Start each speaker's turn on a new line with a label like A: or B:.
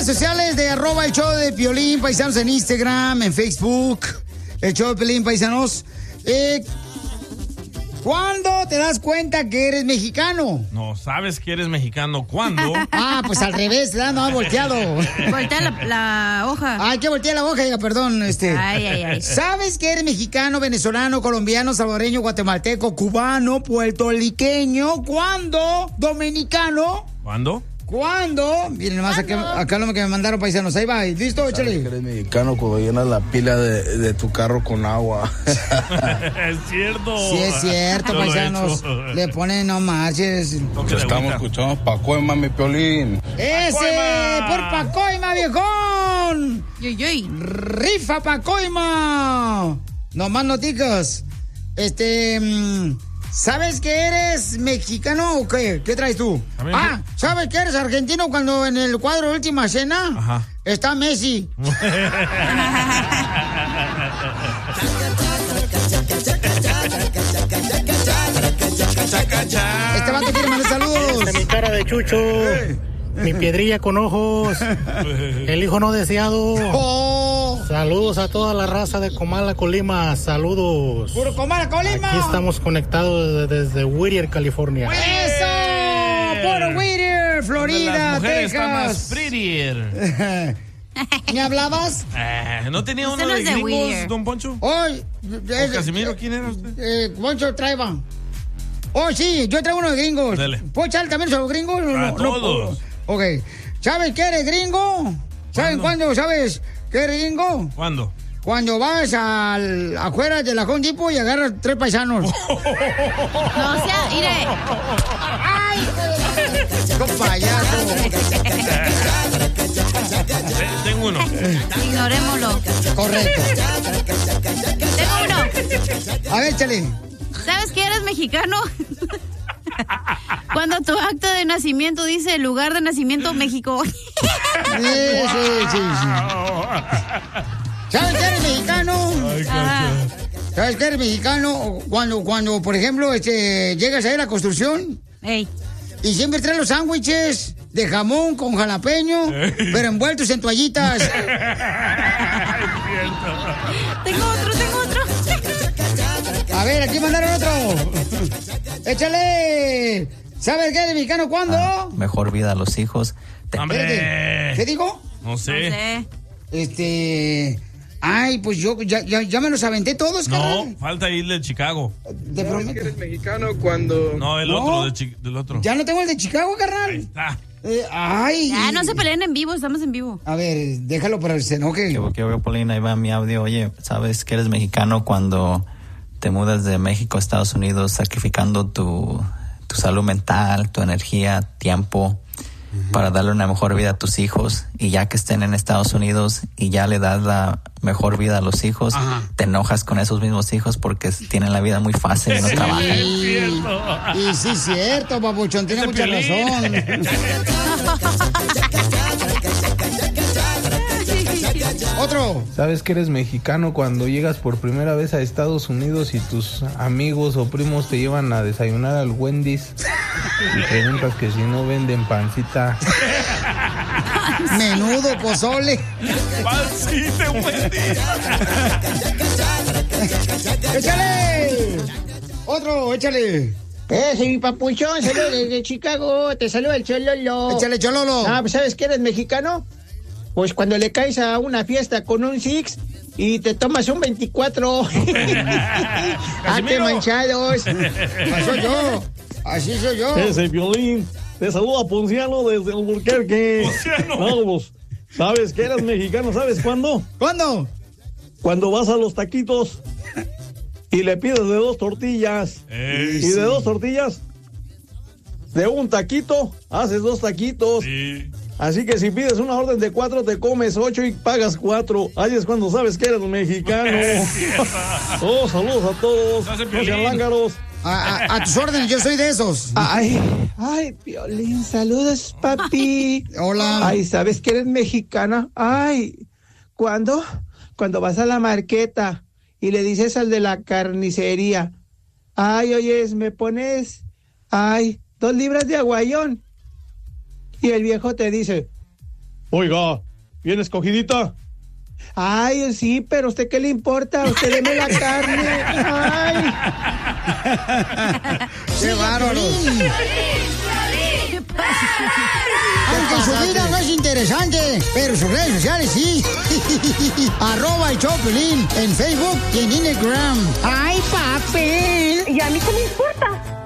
A: sociales de @el-show-de-Piolín, paisanos, en Instagram, en Facebook, el show de Piolín, paisanos. ¿Cuándo te das cuenta que eres mexicano?
B: No, sabes que eres mexicano. ¿Cuándo?
A: Pues al revés, no, volteado.
C: Voltea la hoja.
A: Ay, que voltea la hoja, perdón.
C: Ay.
A: ¿Sabes que eres mexicano, venezolano, colombiano, salvadoreño, guatemalteco, cubano, puertorriqueño? ¿Cuándo? ¿Dominicano?
B: ¿Cuándo?
A: ¿Cuándo? Miren nomás acá lo que me mandaron, paisanos. Ahí va, ¿listo? Échale.
D: ¿Sabes que eres mexicano cuando llenas la pila de tu carro con agua?
B: Es cierto.
A: Sí, es cierto, paisanos. Le ponen, no marches.
D: Te estamos escuchando Pacoima, mi Piolín.
A: ¡Ese! ¡Por Pacoima, viejón! ¡Rifa Pacoima! No más noticas. ¿Sabes que eres mexicano o qué? ¿Qué traes tú? ¿Sabes que eres argentino cuando en el cuadro Última Cena está Messi? Este vato quiere mandar saludos.
E: Mi cara de chucho. Mi piedrilla con ojos. El hijo no deseado. Saludos a toda la raza de Comala, Colima. Saludos.
A: ¡Puro Comala, Colima!
E: Aquí estamos conectados desde Whittier, California.
A: ¡Eso! ¡Puro Whittier, Florida,
B: Las mujeres
A: Texas!
B: están más prettier.
A: ¿Me hablabas?
B: ¿No tenía uno de gringos, don Poncho?
A: Hoy.
B: Casimiro, ¿quién era usted?
A: Poncho Traiba. Oh, sí, yo traigo uno de gringos.
B: Dale.
A: ¿Puedo echarle también a los gringos?
B: A todos.
A: Ok. ¿Sabes qué eres gringo? ¿Saben cuándo sabes qué eres gringo?
B: ¿Cuándo?
A: Cuando vas afuera de la Home Depot y agarras 3 paisanos.
C: No sea, mire.
A: ¡Ay! ¡Qué payaso!
B: Tengo uno.
C: Ignorémoslo.
A: Correcto.
C: Tengo uno.
A: A ver, échale.
C: ¿Sabes que eres mexicano? Cuando tu acta de nacimiento dice lugar de nacimiento México.
A: Sí. ¿Sabes que eres mexicano? ¿Sabes que eres mexicano? Cuando por ejemplo, llegas a la construcción.
C: Ey.
A: Y siempre traen los sándwiches de jamón con jalapeño, pero envueltos en toallitas.
C: Tengo otro.
A: A ver, aquí mandaron otro. Échale. ¿Sabes qué eres mexicano cuándo?
F: Mejor vida a los hijos.
B: ¡Hombre!
A: ¿Qué digo?
B: No sé.
A: Ay, pues yo ya me los aventé todos, carnal.
B: No, falta irle de Chicago.
A: Te prometo.
D: ¿Eres mexicano cuando...?
B: No, el otro, del otro.
A: Ya no tengo el de Chicago, carnal.
B: Ahí está.
A: Ay.
C: Ya, no se peleen en vivo, estamos en vivo.
A: A ver, déjalo para que se enoje.
F: ¿Qué Paulina? Ahí va mi audio. Oye, ¿sabes que eres mexicano cuando te mudas de México a Estados Unidos sacrificando tu salud mental, tu energía, tiempo, para darle una mejor vida a tus hijos? Y ya que estén en Estados Unidos y ya le das la mejor vida a los hijos, te enojas con esos mismos hijos porque tienen la vida muy fácil y no trabajan.
A: Y sí, cierto, papuchón, tiene mucha razón. Otro.
G: ¿Sabes que eres mexicano cuando llegas por primera vez a Estados Unidos y tus amigos o primos te llevan a desayunar al Wendy's y preguntas que si no venden pancita?
A: Menudo, pozole.
B: Pancita, Wendy's.
A: ¡Échale! Otro, échale.
H: Ese mi papuchón, saludos desde Chicago, te saluda el Chololo.
A: Échale, Chololo.
H: Pues ¿sabes que eres mexicano? Pues cuando le caes a una fiesta con un Six y te tomas un 24. ¡Qué manchados!
A: Así soy yo.
I: Ese Piolín, te saluda Ponciano desde Albuquerque. Vamos, ¿sabes que eres mexicano? ¿Sabes cuándo?
A: ¿Cuándo?
I: Cuando vas a los taquitos y le pides de 2 tortillas. Y de 2 tortillas, de un taquito, haces 2 taquitos.
B: Sí.
I: Así que si pides una orden de 4, te comes 8 y pagas 4. Ahí es cuando sabes que eres mexicano. Saludos a todos. No sean lángaros.
A: A tus órdenes, yo soy de esos.
H: Ay, Piolín, saludos, papi.
A: Hola.
H: Ay, ¿sabes que eres mexicana? Ay, ¿cuándo? Cuando vas a la marqueta y le dices al de la carnicería, ay, oyes, me pones, 2 libras de aguayón. Y el viejo te dice,
I: Oiga, ¿bien escogidita?
H: Ay, sí, pero ¿a usted qué le importa? Usted deme la carne. Ay.
A: ¡Qué bárbaro! Aunque su vida no es interesante, pero sus redes sociales sí. @el show de Piolín en Facebook y en Instagram. ¡Ay, papel!
J: ¿Y a mí qué me importa?